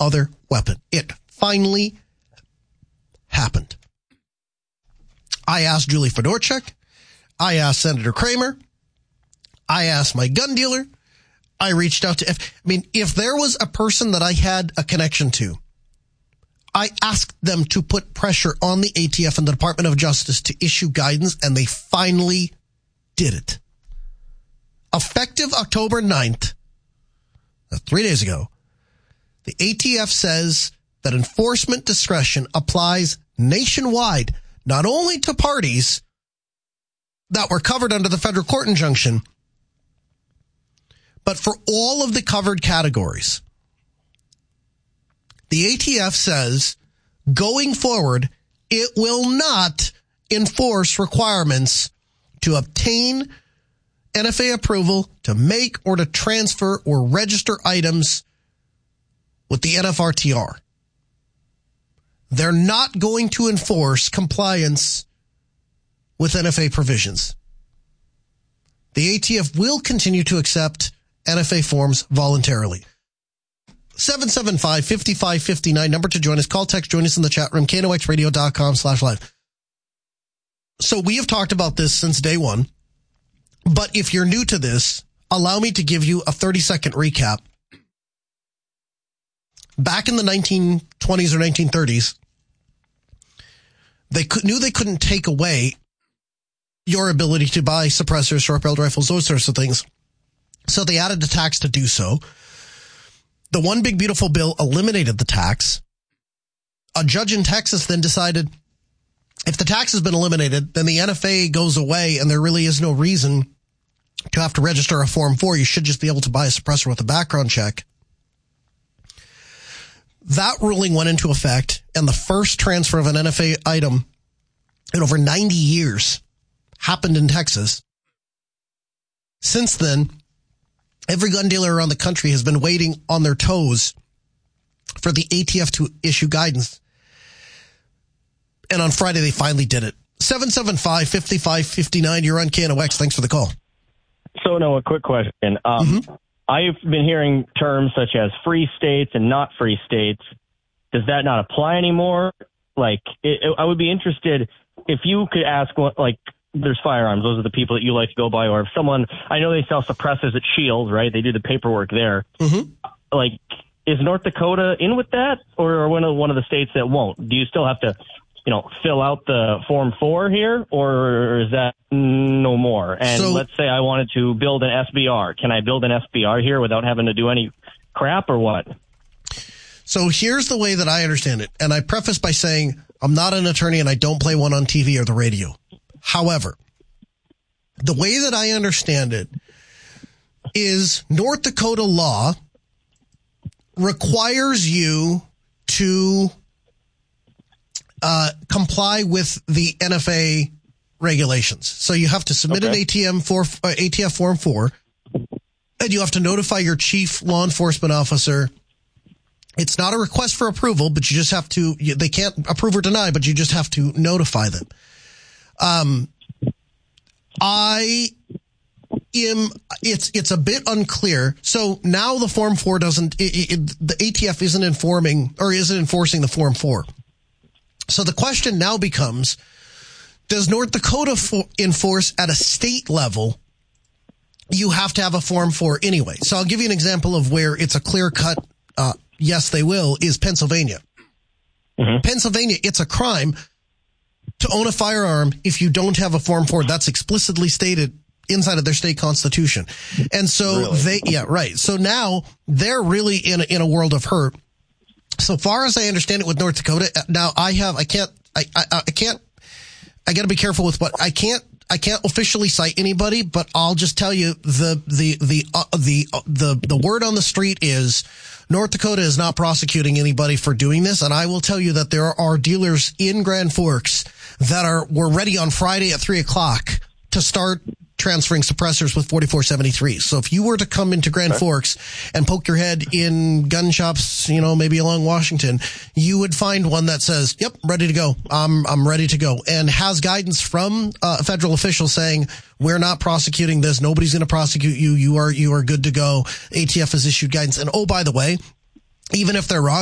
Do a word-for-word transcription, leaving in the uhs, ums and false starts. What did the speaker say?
other weapon. It finally happened. I asked Julie Fedorchuk. I asked Senator Kramer. I asked my gun dealer. I reached out to, I mean, if there was a person that I had a connection to, I asked them to put pressure on the A T F and the Department of Justice to issue guidance, and they finally did it. Effective October ninth, three days ago, the A T F says that enforcement discretion applies nationwide, not only to parties that were covered under the federal court injunction, but for all of the covered categories. The A T F says, going forward, it will not enforce requirements to obtain N F A approval to make or to transfer or register items with the N F R T R. They're not going to enforce compliance with N F A provisions. The A T F will continue to accept N F A forms voluntarily. seven seven five, five five five nine, number to join us. Call, text, join us in the chat room, K N O X radio dot com slash live. So we have talked about this since day one, but if you're new to this, allow me to give you a thirty-second recap. Back in the nineteen twenties or nineteen thirties, they could, knew they couldn't take away your ability to buy suppressors, short-barreled rifles, those sorts of things. So they added a tax to do so. The One Big Beautiful Bill eliminated the tax. A judge in Texas then decided if the tax has been eliminated, then the N F A goes away and there really is no reason to have to register a Form four. You should just be able to buy a suppressor with a background check. That ruling went into effect, and the first transfer of an N F A item in over ninety years happened in Texas. Since then, every gun dealer around the country has been waiting on their toes for the A T F to issue guidance. And on Friday, they finally did it. seven seven five, five five five nine, you're on K N O X. Thanks for the call. So, no, a quick question. Um, mm-hmm. I've been hearing terms such as free states and not free states. Does that not apply anymore? Like, it, it, I would be interested if you could ask, what, like, there's firearms. Those are the people that you like to go by. Or if someone, I know they sell suppressors at Shields, right? They do the paperwork there. Mm-hmm. Like, is North Dakota in with that? Or are one of, one of the states that won't? Do you still have to, you know, fill out the Form four here? Or is that no more? And so, let's say I wanted to build an S B R. Can I build an S B R here without having to do any crap or what? So here's the way that I understand it. And I preface by saying I'm not an attorney and I don't play one on T V or the radio. However, the way that I understand it is North Dakota law requires you to uh, comply with the N F A regulations. So you have to submit okay. an A T M for uh, A T F Form four, and you have to notify your chief law enforcement officer. It's not a request for approval, but you just have to, you, they can't approve or deny, but you just have to notify them. Um, I am, it's, it's a bit unclear. So now the Form four doesn't, it, it, the A T F isn't informing or isn't enforcing the Form four. So the question now becomes, does North Dakota for, enforce at a state level? You have to have a Form four anyway. So I'll give you an example of where it's a clear cut, uh, yes, they will, is Pennsylvania. Mm-hmm. Pennsylvania, it's a crime to own a firearm if you don't have a Form four. That's explicitly stated inside of their state constitution. And so really? they, yeah, right. So now they're really in a, in a world of hurt. So far as I understand it with North Dakota, now I have, I can't, I, I, I can't, I got to be careful with what I can't, I can't officially cite anybody, but I'll just tell you the, the, the, uh, the, uh, the, the word on the street is North Dakota is not prosecuting anybody for doing this. And I will tell you that there are dealers in Grand Forks that are, were ready on Friday at three o'clock to start transferring suppressors with forty-four seventy-three. So if you were to come into Grand okay. Forks and poke your head in gun shops, you know, maybe along Washington, you would find one that says, yep, ready to go. I'm, I'm ready to go, and has guidance from uh, federal officials saying, we're not prosecuting this. Nobody's going to prosecute you. You are, you are good to go. A T F has issued guidance. And oh, by the way, even if they're wrong,